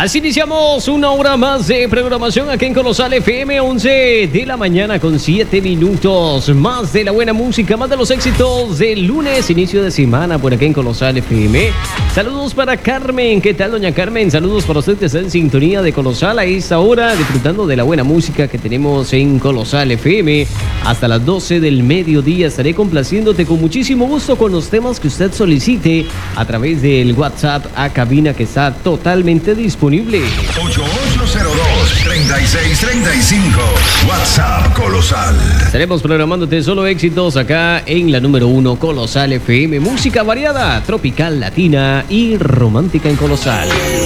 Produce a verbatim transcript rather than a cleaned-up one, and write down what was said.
Así iniciamos una hora más de programación aquí en Colosal F M, once de la mañana con siete minutos. Más de la buena música, más de los éxitos del lunes, inicio de semana por aquí en Colosal F M. Saludos para Carmen. ¿Qué tal, doña Carmen? Saludos para usted que está en sintonía de Colosal a esta hora, disfrutando de la buena música que tenemos en Colosal F M. Hasta las doce del mediodía estaré complaciéndote con muchísimo gusto con los temas que usted solicite a través del WhatsApp a cabina que está totalmente disponible. ocho ocho cero dos, tres seis tres cinco. WhatsApp Colosal. Estaremos programándote solo éxitos acá en la número uno Colosal F M. Música variada, tropical, latina y romántica en Colosal.